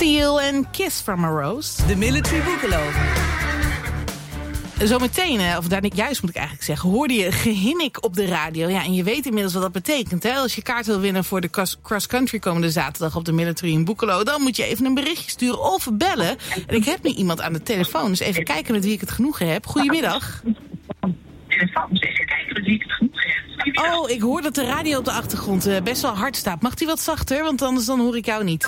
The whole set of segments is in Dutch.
Feel en Kiss from a Rose. De Military Boekenloop. Zometeen, of daar niet juist moet ik eigenlijk zeggen, hoorde je gehinnik op de radio. Ja, en je weet inmiddels wat dat betekent. Hè? Als je kaart wil winnen voor de cross country komende zaterdag op de Military in Boekelo, dan moet je even een berichtje sturen of bellen. En ik heb nu iemand aan de telefoon, dus even kijken met wie ik het genoegen heb. Goedemiddag. Oh, ik hoor dat de radio op de achtergrond best wel hard staat. Mag die wat zachter, want anders dan hoor ik jou niet.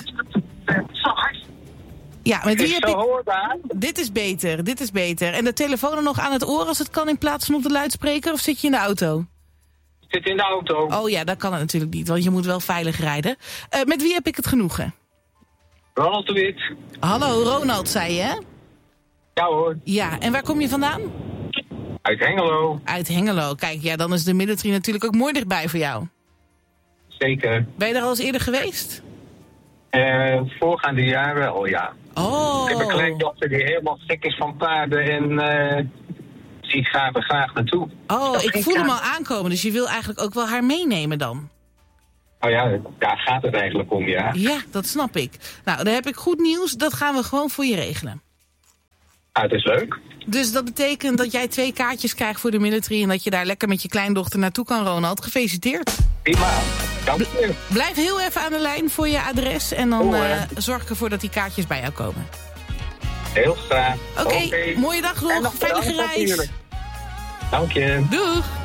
Ja, met wie heb ik... Dit is beter. En de telefoon er nog aan het oor als het kan in plaats van op de luidspreker, of zit je in de auto? Ik zit in de auto. Oh ja, dat kan het natuurlijk niet, want je moet wel veilig rijden. Met wie heb ik het genoegen? Ronald de Wit. Hallo, Ronald, zei je, hè? Ja hoor. Ja, en waar kom je vandaan? Uit Hengelo. Uit Hengelo. Kijk, ja, dan is de Military natuurlijk ook mooi dichtbij voor jou. Zeker. Ben je er al eens eerder geweest? Voorgaande jaren al, ja. Oh. Ik heb een kleindochter die helemaal gek is van paarden en zie ik graag naartoe. Oh, ik voel hem al aankomen, dus je wil eigenlijk ook wel haar meenemen dan? Oh ja, daar gaat het eigenlijk om, ja. Ja, dat snap ik. Nou, dan heb ik goed nieuws, dat gaan we gewoon voor je regelen. Ah, het is leuk. Dus dat betekent dat jij 2 kaartjes krijgt voor de Military en dat je daar lekker met je kleindochter naartoe kan, Ronald. Gefeliciteerd. Prima. Dank je. Blijf heel even aan de lijn voor je adres en dan zorg ik ervoor dat die kaartjes bij jou komen. Heel graag. Oké, mooie dag nog. Veilige reis. Dank je. Doeg.